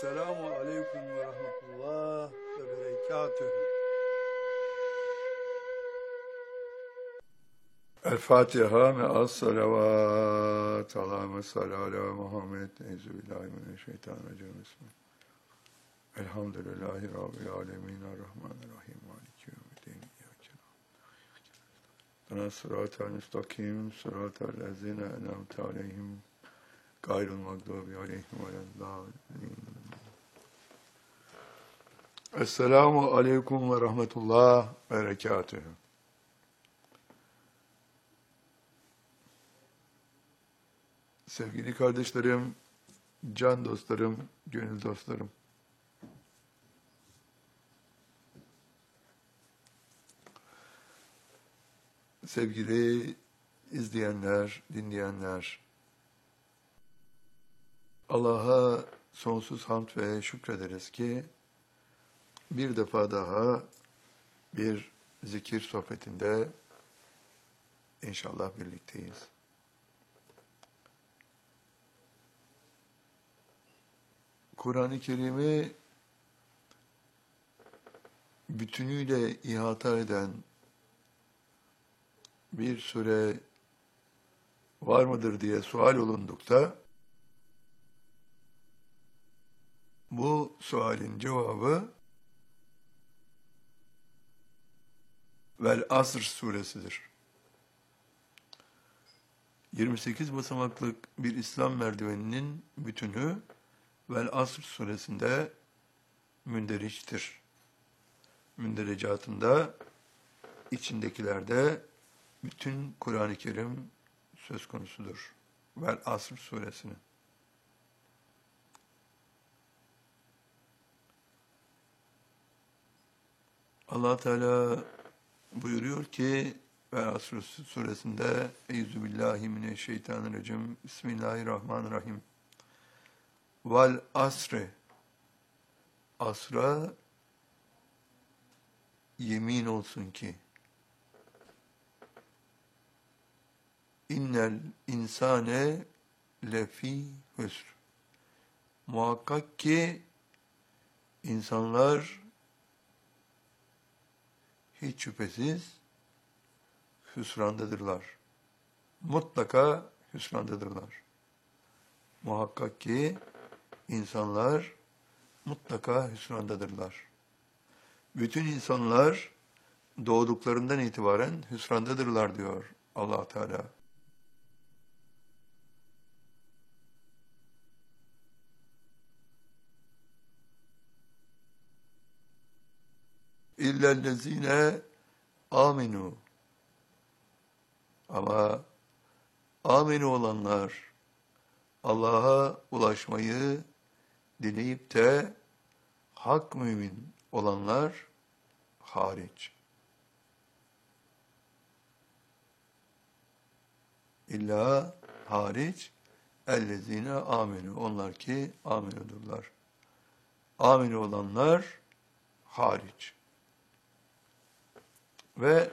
Esselamu Aleyküm ve Rahmetullah ve Berekatühü. El Fatiha me'as salavat. Allahümme salli ala Muhammed. Euzubillahimineşşeytanirracim. Bismillah. Elhamdülillahi Rabbil alemin. Errahmanirrahim. Maliki yevmiddin. İyyâke sıratal müstakim. Sıratal lezîne en'amte aleyhim. Gayrul mağdubi aleyhim veleddâllîn. Esselamu aleyküm ve rahmetullah ve berekatühü. Sevgili kardeşlerim, can dostlarım, gönül dostlarım. Sevgili izleyenler, dinleyenler, Allah'a sonsuz hamd ve şükrederiz ki bir defa daha bir zikir sohbetinde inşallah birlikteyiz. Kur'an-ı Kerim'i bütünüyle ihata eden bir sure var mıdır diye sual olundukta, bu sualin cevabı Vel Asr suresidir. 28 basamaklık bir İslam merdiveninin bütünü Vel Asr suresinde münderiçtir. Münderecatında, içindekilerde bütün Kur'an-ı Kerim söz konusudur. Vel Asr suresinin. Allah Teala buyuruyor ki Vel Asr suresinde Euzubillahimineşşeytanirracim. Bismillahirrahmanirrahim. Vel asri, asra yemin olsun ki innel insane lefi hüsr, muhakkak ki insanlar hiç şüphesiz hüsrandadırlar. Mutlaka hüsrandadırlar. Muhakkak ki insanlar mutlaka hüsrandadırlar. Bütün insanlar doğduklarından itibaren hüsrandadırlar diyor Allah Teala. İllellezine aminu. Ama aminu olanlar, Allah'a ulaşmayı dileyip de hak mümin olanlar hariç. İlla hariç ellezine aminu. Onlar ki aminudurlar. Amin olanlar hariç. Ve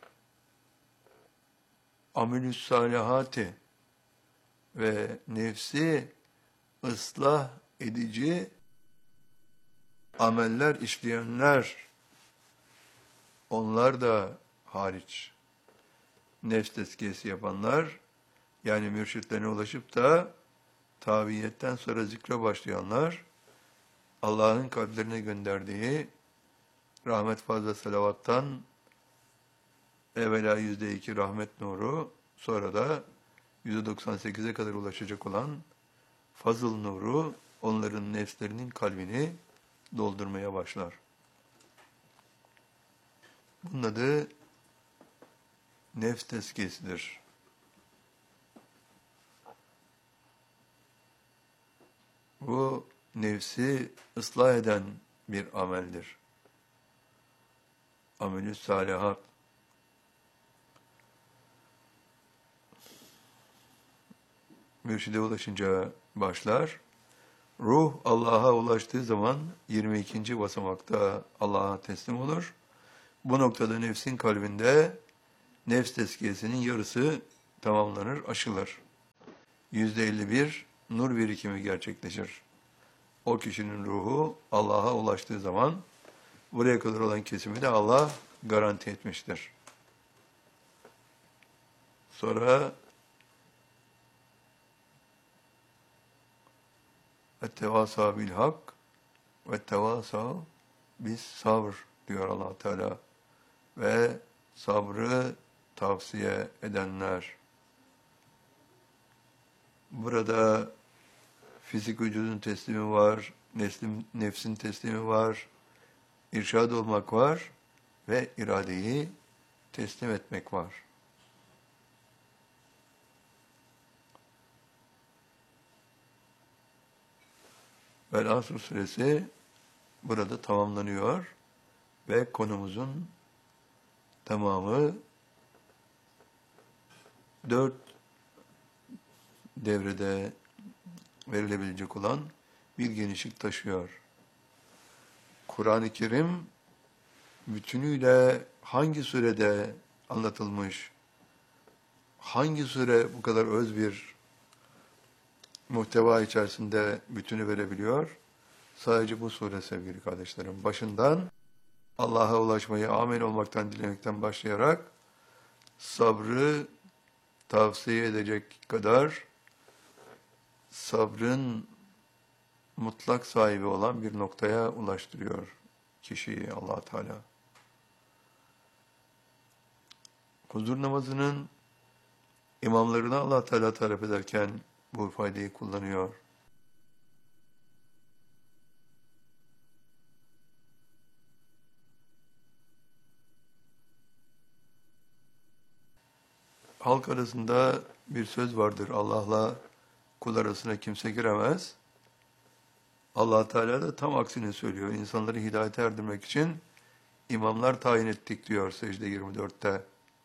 amelüs salihati ve nefsi ıslah edici ameller işleyenler, onlar da hariç. Nefs tezkiyesi yapanlar, yani mürşitlerine ulaşıp da tabiiyetten sonra zikre başlayanlar, Allah'ın kalplerine gönderdiği rahmet fazla salavattan evvela %2 rahmet nuru, sonra da %98'e kadar ulaşacak olan fazıl nuru onların nefslerinin kalbini doldurmaya başlar. Bunun adı nefs tezkiyesidir. Bu nefsi ıslah eden bir ameldir. Amelü salihat. Mürşide ulaşınca başlar. Ruh Allah'a ulaştığı zaman 22. basamakta Allah'a teslim olur. Bu noktada nefsin kalbinde nefs tezkiyesinin yarısı tamamlanır, aşılır. %51 nur birikimi gerçekleşir. o kişinin ruhu Allah'a ulaştığı zaman buraya kadar olan kesimi de Allah garanti etmiştir. Sonra ettevasa bil hak ve tevasa bis sabr diyor Allah Teala. Ve sabrı tavsiye edenler. Burada fizik vücudun teslimi var, nefsin teslimi var, irşad olmak var ve iradeyi teslim etmek var. Vel-Asr suresi burada tamamlanıyor ve konumuzun tamamı 4 devrede verilebilecek olan bir genişlik taşıyor. Kur'an-ı Kerim bütünüyle hangi surede anlatılmış, hangi sure bu kadar öz bir muhteva içerisinde bütünü verebiliyor? Sadece bu sure sevgili kardeşlerim. Başından Allah'a ulaşmayı amin olmaktan dilemekten başlayarak sabrı tavsiye edecek kadar sabrın mutlak sahibi olan bir noktaya ulaştırıyor kişiyi Allah Teala. Huzur namazının imamlarına Allah Teala tarif ederken bu ifadeyi kullanıyor. Halk arasında bir söz vardır. Allah'la kul arasına kimse giremez. Allah Teala da tam aksini söylüyor. İnsanları hidayete erdirmek için imamlar tayin ettik diyor Secde 24'te.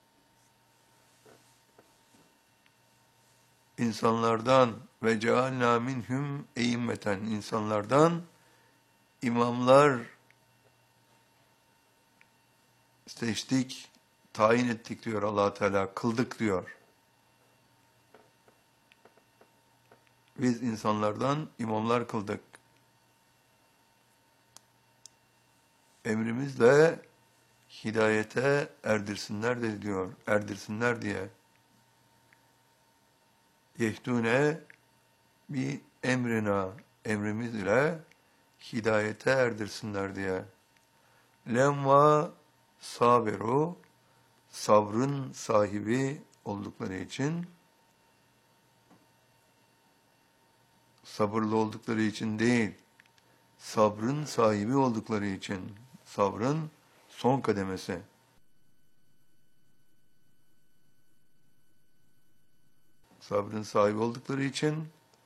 İnsanlardan ve cealna minhum e'immeten, insanlardan imamlar seçtik, tayin ettik diyor Allah Teala, kıldık diyor. Biz insanlardan imamlar kıldık. Emrimizle hidayete erdirsinler de diyor, erdirsinler diye. Yehdune bi emrina, emrimiz ile hidayete erdirsinler diye. Lemma sabiru, sabrın sahibi oldukları için, sabırlı oldukları için değil, sabrın sahibi oldukları için, sabrın son kademesi. Sabrın sahibi oldukları için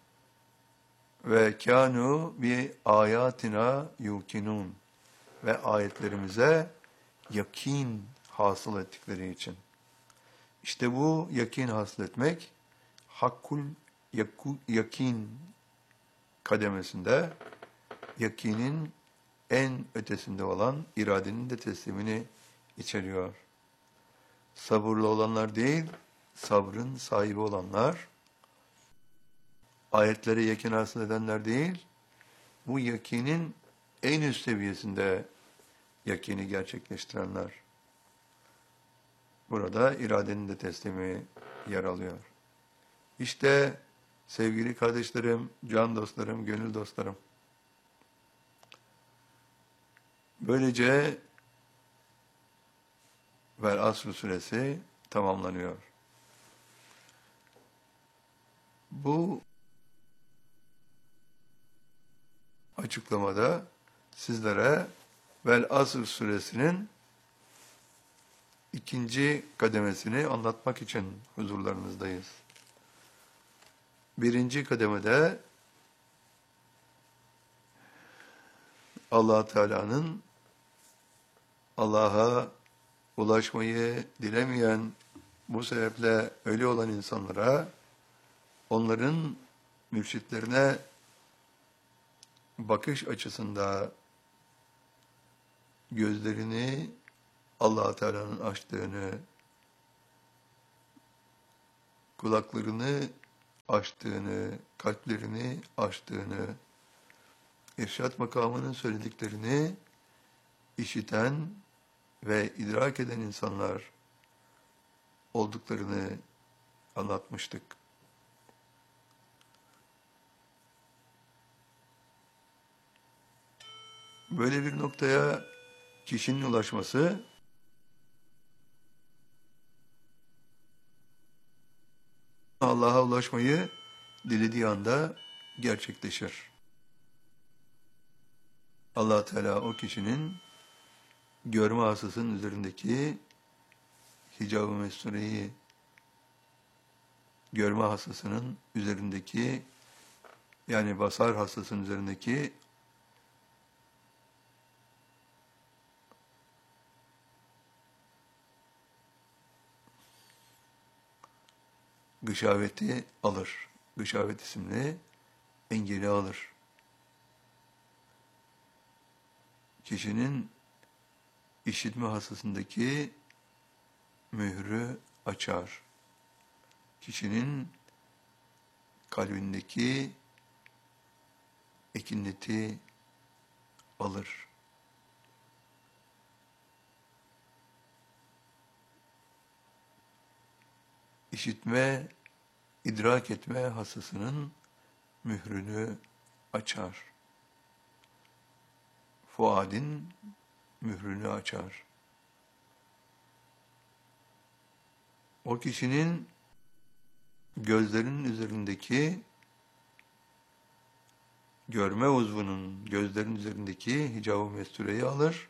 ve kânû bi ayatina yukinun, ve ayetlerimize yakin hasıl ettikleri için. İşte bu yakin hasıl etmek, hakkul yakin kademesinde, yakinin en ötesinde olan iradenin de teslimini içeriyor. Sabırlı olanlar değil, sabrın sahibi olanlar, ayetlere yakin hasıl edenler değil, bu yakinin en üst seviyesinde yakini gerçekleştirenler. Burada iradenin de teslimi yer alıyor. İşte sevgili kardeşlerim, can dostlarım, gönül dostlarım. Böylece Vel-Asr suresi tamamlanıyor. Bu açıklamada sizlere Vel-Asr suresinin ikinci kademesini anlatmak için huzurlarınızdayız. Birinci kademede Allah Teala'nın Allah'a ulaşmayı dilemeyen, bu sebeple ölü olan insanlara, onların mürşitlerine bakış açısında gözlerini Allah Teala'nın açtığını, kulaklarını açtığını, kalplerini açtığını, irşad makamının söylediklerini işiten ve idrak eden insanlar olduklarını anlatmıştık. Böyle bir noktaya kişinin ulaşması Allah'a ulaşmayı dilediği anda gerçekleşir. Allah Teala o kişinin görme hastasının üzerindeki hicab-ı mestureyi, görme hastasının üzerindeki, yani basar hastasının üzerindeki gışaveti alır. Gışavet isimli engeli alır. Kişinin işitme hastasındaki mührü açar. Kişinin kalbindeki ekineti alır. İşitme, idrak etme hastasının mührünü açar. Fuadin mührünü açar. O kişinin gözlerinin üzerindeki, görme uzvunun gözlerin üzerindeki hicab-ı mestureyi alır,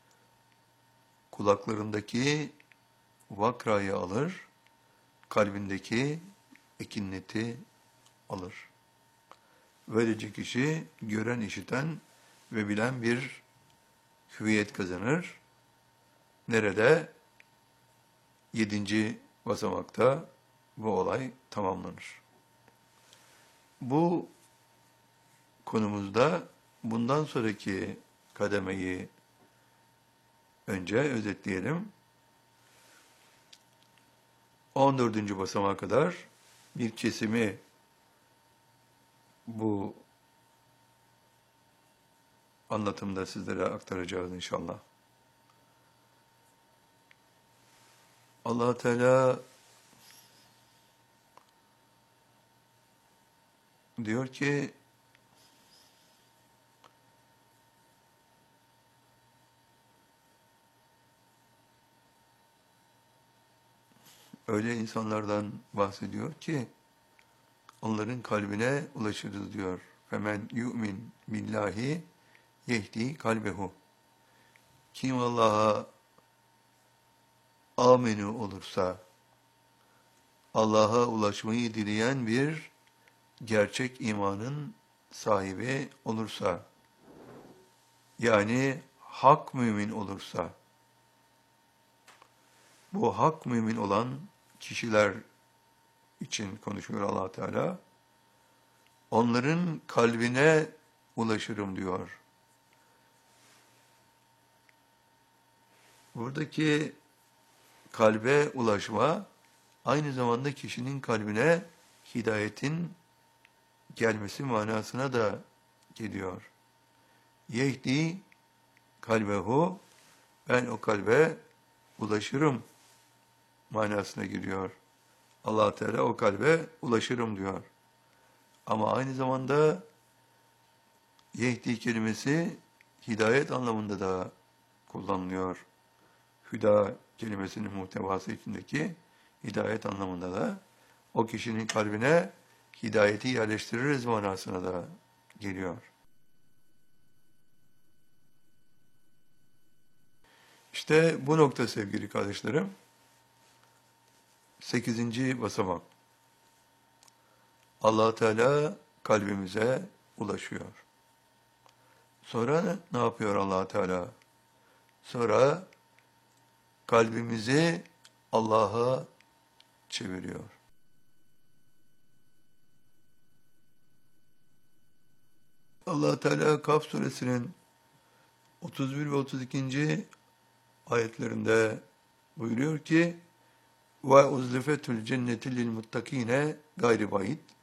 kulaklarındaki vakrayı alır, kalbindeki ekinneti alır. Böylece kişi gören, işiten ve bilen bir hüviyet kazanır. Nerede? 7. basamakta bu olay tamamlanır. Bu konumuzda bundan sonraki kademeyi önce özetleyelim. 14. basamağa kadar bir kesimi bu anlatımda sizlere aktaracağız inşallah. Allah Teala diyor ki öyle insanlardan bahsediyor ki onların kalbine ulaşırız diyor. Femen yu'min billahi yehdi kalbehu. Kim Allah'a amenu olursa, Allah'a ulaşmayı dileyen bir gerçek imanın sahibi olursa, yani hak mümin olursa, bu hak mümin olan kişiler için konuşuyor Allah Teala, onların kalbine ulaşırım diyor. Buradaki kalbe ulaşma, aynı zamanda kişinin kalbine hidayetin gelmesi manasına da geliyor. Yehdi kalbehu, ben o kalbe ulaşırım manasına giriyor. Allah Teala o kalbe ulaşırım diyor. Ama aynı zamanda yehdi kelimesi hidayet anlamında da kullanılıyor. Hüda kelimesinin muhtevası içindeki hidayet anlamında da o kişinin kalbine hidayeti yerleştiririz manasına da geliyor. İşte bu nokta sevgili kardeşlerim, 8. basamak. Allah Teala kalbimize ulaşıyor. Sonra ne yapıyor Allah Teala? Sonra kalbimizi Allah'a çeviriyor. Allah Teala Kaf suresinin 31 ve 32. ayetlerinde buyuruyor ki: "Ve uzlifetul cenneti lil muttakine gayri bayit."